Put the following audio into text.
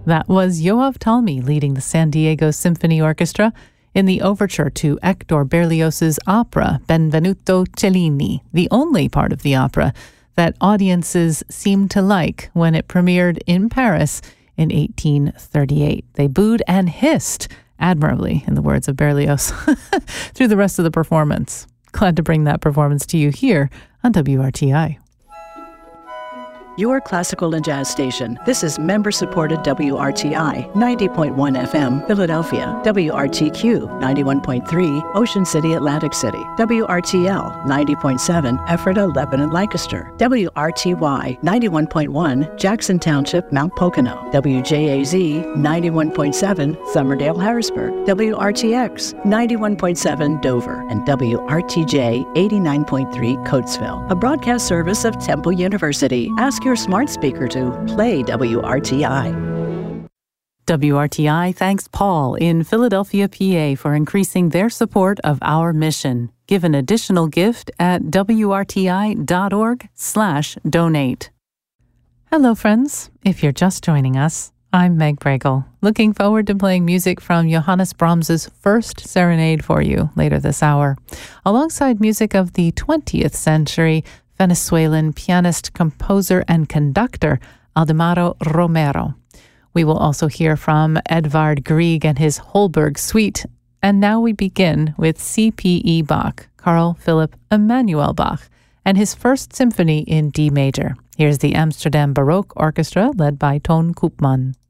That was Yoav Talmi leading the San Diego Symphony Orchestra in the overture to Hector Berlioz's opera Benvenuto Cellini, the only part of the opera that audiences seemed to like when it premiered in Paris in 1838. They booed and hissed admirably, in the words of Berlioz, through the rest of the performance. Glad to bring that performance to you here on WRTI. Your classical and jazz station. This is member-supported WRTI 90.1 FM, Philadelphia. WRTQ 91.3, Ocean City, Atlantic City. WRTL 90.7, Ephrata, Lebanon, Lancaster. WRTY 91.1, Jackson Township, Mount Pocono. WJAZ 91.7, Somerdale, Harrisburg. WRTX 91.7, Dover. And WRTJ 89.3, Coatesville. A broadcast service of Temple University. Ask your smart speaker to play WRTI. WRTI thanks Paul in Philadelphia, PA for increasing their support of our mission. Give an additional gift at wrti.org/donate. Hello, friends. If you're just joining us, I'm Meg Bregel, looking forward to playing music from Johannes Brahms's first serenade for you later this hour, alongside music of the 20th century Venezuelan pianist, composer, and conductor Aldemaro Romero. We will also hear from Edvard Grieg and his Holberg Suite. And now we begin with C.P.E. Bach, Carl Philipp Emanuel Bach, and his first symphony in D major. Here's the Amsterdam Baroque Orchestra led by Toon Koopman.